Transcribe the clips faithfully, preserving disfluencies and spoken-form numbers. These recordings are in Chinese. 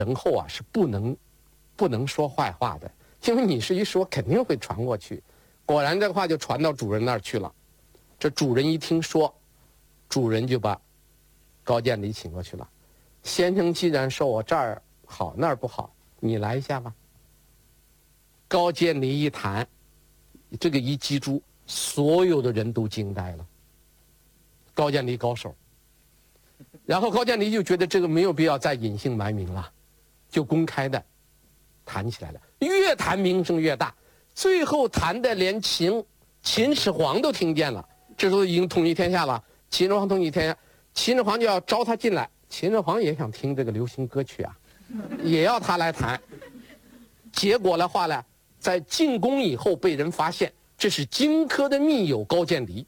人后啊是不能不能说坏话的，因为你是一说肯定会传过去。果然这话就传到主人那儿去了。这主人一听说，主人就把高渐离请过去了。先生既然说我这儿好那儿不好，你来一下吧。高渐离一谈，这个一记住，所有的人都惊呆了。高渐离高手。然后高渐离就觉得这个没有必要再隐姓埋名了，就公开的谈起来了，越谈名声越大，最后谈的连秦秦始皇都听见了。这时候已经统一天下了，秦始皇统一天下，秦始皇就要招他进来。秦始皇也想听这个流行歌曲啊，也要他来谈。结果的话呢，在进宫以后被人发现，这是荆轲的密友高渐离，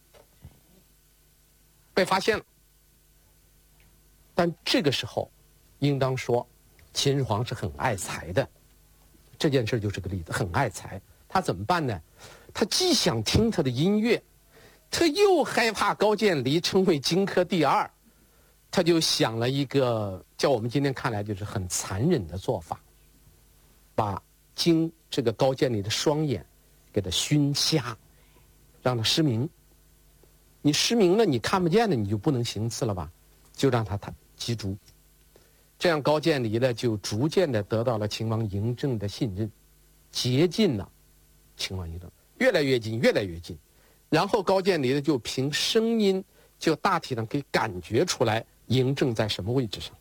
被发现了。但这个时候，应当说，秦始皇是很爱财的，这件事就是个例子，很爱财。他怎么办呢？他既想听他的音乐，他又害怕高渐离成为荆轲第二，他就想了一个叫我们今天看来就是很残忍的做法，把荆这个高渐离的双眼给他熏瞎，让他失明。你失明了，你看不见了，你就不能行刺了吧？就让他他击逐。这样高渐离呢，就逐渐的得到了秦王嬴政的信任，接近了秦王嬴政，越来越近，越来越近。然后高渐离呢，就凭声音，就大体上可以感觉出来嬴政在什么位置上。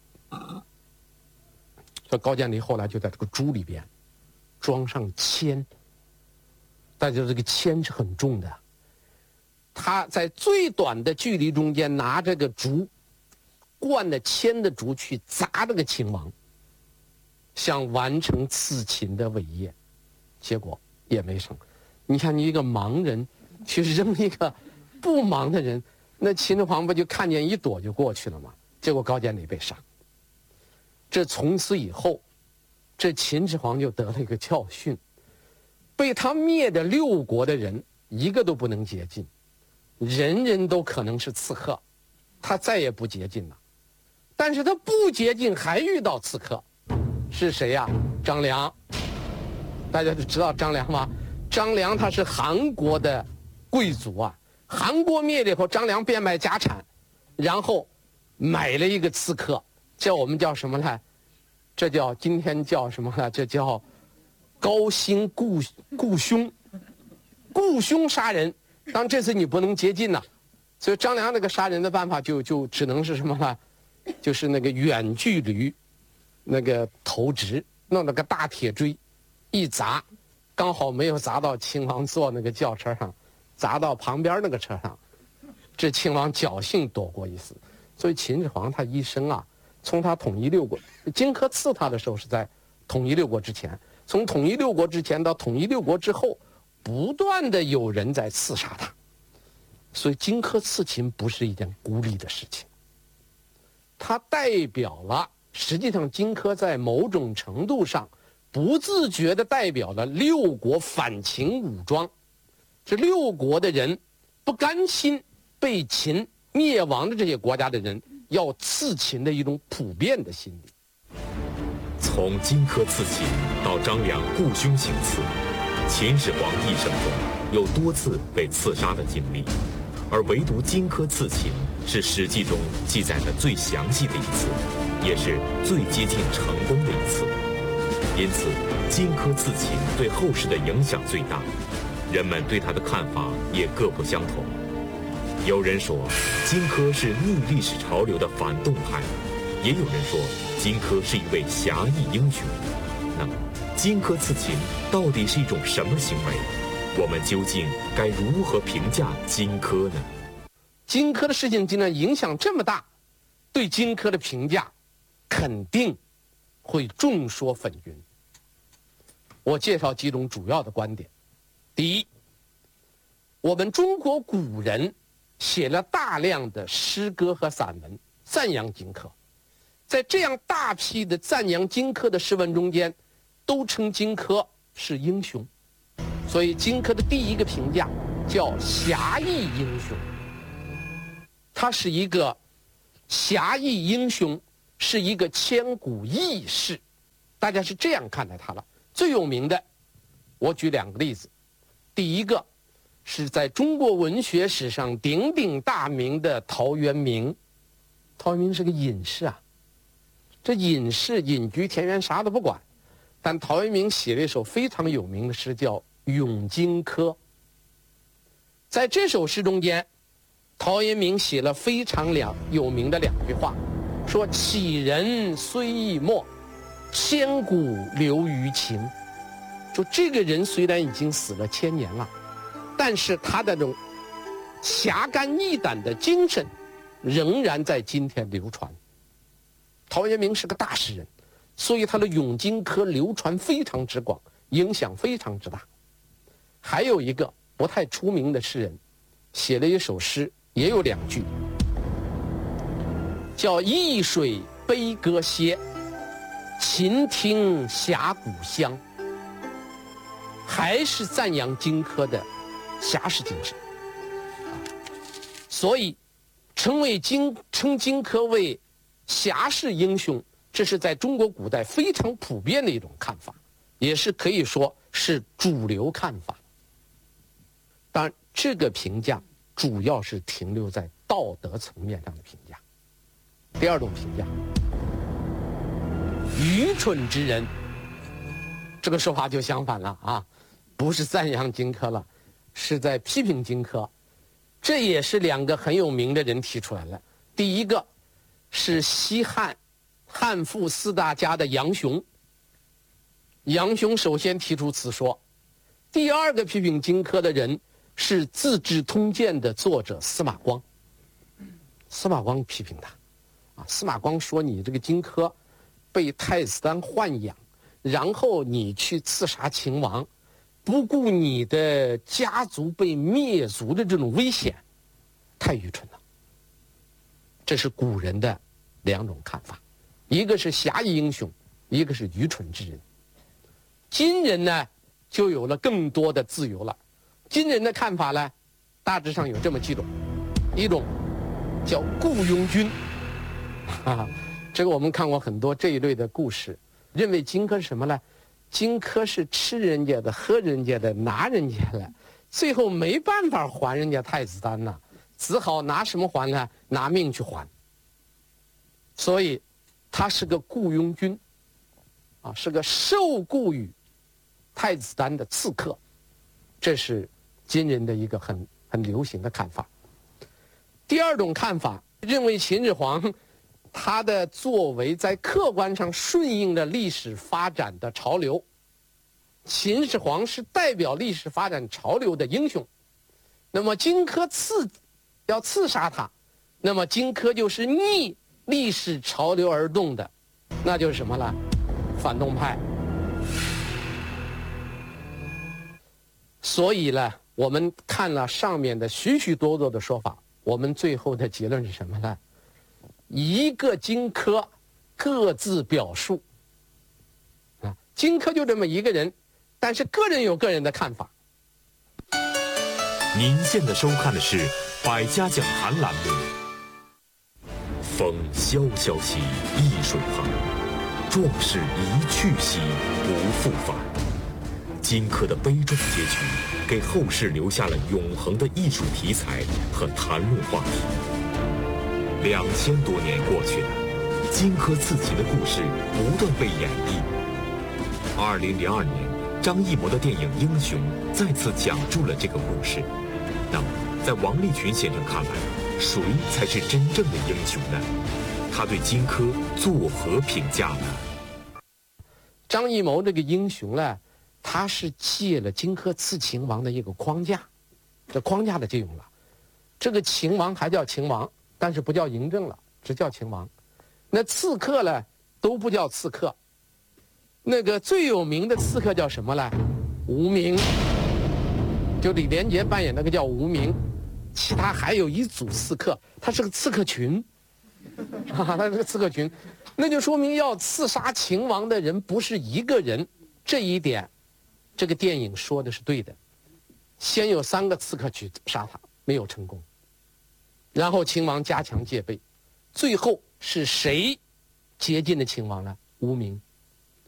所以高渐离后来就在这个猪里边装上铅，大家知道这个铅是很重的。他在最短的距离中间拿这个竹，灌了铅的竹去砸这个秦王，想完成刺秦的伟业，结果也没成。你看，你一个盲人去扔一个不盲的人，那秦始皇不就看见一躲就过去了吗？结果高渐离被杀。这从此以后，这秦始皇就得了一个教训，被他灭的六国的人一个都不能接近，人人都可能是刺客，他再也不接近了。但是他不接近，还遇到刺客，是谁呀？张良。大家都知道张良吗？张良他是韩国的贵族啊，韩国灭了以后，张良变卖家产，然后买了一个刺客，叫我们叫什么呢？这叫今天叫什么呢？这叫高薪雇雇凶，雇凶杀人。当这次你不能接近了，所以张良那个杀人的办法就就只能是什么呢？就是那个远距离，那个投掷，弄了个大铁锥，一砸，刚好没有砸到秦王坐那个轿车上，砸到旁边那个车上，这秦王侥幸躲过一死。所以秦始皇他一生啊，从他统一六国，荆轲刺他的时候是在统一六国之前，从统一六国之前到统一六国之后，不断的有人在刺杀他。所以荆轲刺秦不是一件孤立的事情，它代表了，实际上荆轲在某种程度上不自觉地代表了六国反秦武装，这六国的人不甘心被秦灭亡的这些国家的人要刺秦的一种普遍的心理。 从荆轲刺秦到张良雇凶行刺，秦始皇一生中有多次被刺杀的经历，而唯独荆轲刺秦是《史记》中记载的最详细的一次，也是最接近成功的一次。因此，荆轲刺秦对后世的影响最大，人们对他的看法也各不相同。有人说荆轲是逆历史潮流的反动派，也有人说荆轲是一位侠义英雄。那么，荆轲刺秦到底是一种什么行为？我们究竟该如何评价荆轲呢？ 荆轲的事情竟然影响这么大，对荆轲的评价肯定会众说纷纭。我介绍几种主要的观点。第一，我们中国古人写了大量的诗歌和散文赞扬荆轲，在这样大批的赞扬荆轲的诗文中间，都称荆轲是英雄。所以荆轲的第一个评价叫侠义英雄，他是一个侠义英雄，是一个千古义士。 大家是这样看待他了。最有名的，我举两个例子。第一个是在中国文学史上鼎鼎大名的陶渊明。陶渊明是个隐士啊，这隐士隐居田园，啥都不管。但陶渊明写了一首非常有名的诗，叫《咏荆轲》。在这首诗中间，陶渊明写了非常两有名的两句话，说杞人虽易没，千古留于秦。说这个人虽然已经死了千年了，但是他的这种侠肝义胆的精神仍然在今天流传。陶渊明是个大诗人，所以他的《咏荆轲》流传非常之广，影响非常之大。还有一个不太出名的诗人，写了一首诗，也有两句，叫“易水悲歌歇，秦听峡谷香”，还是赞扬荆轲的侠士精神。所以称为荆称荆轲为侠士英雄，这是在中国古代非常普遍的一种看法，也是可以说是主流看法。当然，这个评价主要是停留在道德层面上的评价。第二种评价，愚蠢之人，这个说法就相反了啊，不是赞扬荆轲了，是在批评荆轲。这也是两个很有名的人提出来了。第一个是西汉汉赋四大家的杨雄，杨雄首先提出此说。第二个批评荆轲的人是《资治通鉴》的作者司马光。司马光批评他，啊，司马光说你这个荆轲被太子丹豢养，然后你去刺杀秦王，不顾你的家族被灭族的这种危险，太愚蠢了。这是古人的两种看法，一个是侠义英雄，一个是愚蠢之人。今人呢，就有了更多的自由了。今人的看法呢，大致上有这么几种，一种叫雇佣军，啊，这个我们看过很多这一类的故事，认为荆轲是什么呢？荆轲是吃人家的、喝人家的、拿人家的，最后没办法还人家太子丹呐，只好拿什么还呢？拿命去还。所以，他是个雇佣军，啊，是个受雇于太子丹的刺客，这是今人的一个很很流行的看法。第二种看法认为秦始皇他的作为在客观上顺应了历史发展的潮流，秦始皇是代表历史发展潮流的英雄。那么荆轲刺要刺杀他，那么荆轲就是逆历史潮流而动的，那就是什么了？反动派。所以呢，我们看了上面的许许多多的说法，我们最后的结论是什么呢？一个荆轲各自表述啊，荆轲就这么一个人，但是个人有个人的看法。 您现在收看的是《百家讲坛》栏目。风萧萧兮易水旁，壮士一去兮不复返。荆轲的悲壮结局，给后世留下了永恒的艺术题材和谈论话题。两千多年过去了，荆轲刺秦的故事不断被演绎。二零零二年，张艺谋的电影《英雄》再次讲述了这个故事。那么，在王立群先生看来，谁才是真正的英雄呢？他对荆轲作何评价呢？ 张艺谋这个英雄呢，他是借了荆轲刺秦王的一个框架，这框架的借用了。这个秦王还叫秦王，但是不叫嬴政了，只叫秦王。那刺客呢，都不叫刺客。那个最有名的刺客叫什么呢？无名。就李连杰扮演那个叫无名，其他还有一组刺客，他是个刺客群，啊，他是个刺客群，那就说明要刺杀秦王的人不是一个人，这一点，这个电影说的是对的。先有三个刺客去杀他，没有成功，然后秦王加强戒备，最后是谁接近了秦王呢？无名。